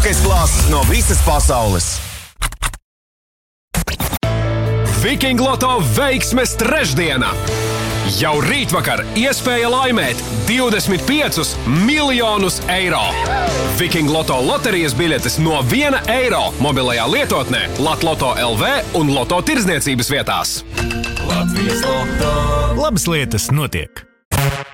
Klāsts no visas pasaules. Viking Loto veiksmes trešdiena! Jau rītvakar iespēja laimēt 25 miljonus eiro. Viking Loto loterijas biļetes no 1 eiro mobilajā lietotnē Latloto LV un Loto tirdzniecības vietās. Latvijas Loto. Labas lietas notiek!